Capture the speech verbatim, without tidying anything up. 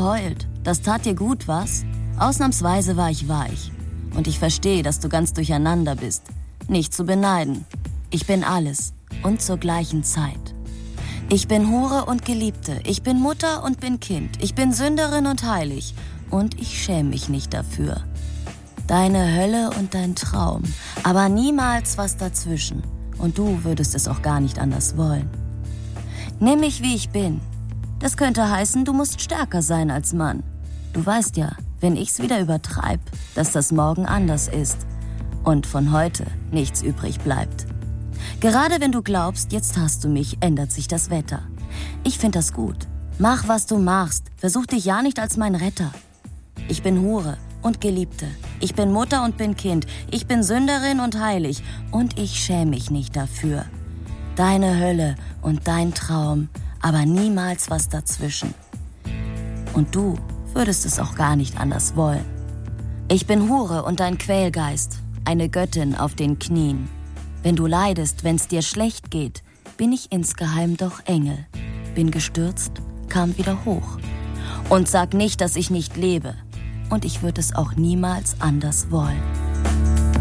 geheult. Das tat dir gut, was? Ausnahmsweise war ich weich. Und ich verstehe, dass du ganz durcheinander bist. Nicht zu beneiden. Ich bin alles und zur gleichen Zeit. Ich bin Hure und Geliebte. Ich bin Mutter und bin Kind. Ich bin Sünderin und heilig. Und ich schäme mich nicht dafür. Deine Hölle und dein Traum. Aber niemals was dazwischen. Und du würdest es auch gar nicht anders wollen. Nimm mich, wie ich bin. Das könnte heißen, du musst stärker sein als Mann. Du weißt ja, wenn ich's wieder übertreib, dass das morgen anders ist und von heute nichts übrig bleibt. Gerade wenn du glaubst, jetzt hast du mich, ändert sich das Wetter. Ich find das gut. Mach, was du machst. Versuch dich ja nicht als mein Retter. Ich bin Hure und Geliebte. Ich bin Mutter und bin Kind. Ich bin Sünderin und heilig. Und ich schäme mich nicht dafür. Deine Hölle und dein Traum, aber niemals was dazwischen. Und du würdest es auch gar nicht anders wollen. Ich bin Hure und dein Quälgeist, eine Göttin auf den Knien. Wenn du leidest, wenn's dir schlecht geht, bin ich insgeheim doch Engel. Bin gestürzt, kam wieder hoch. Und sag nicht, dass ich nicht lebe. Und ich würde es auch niemals anders wollen.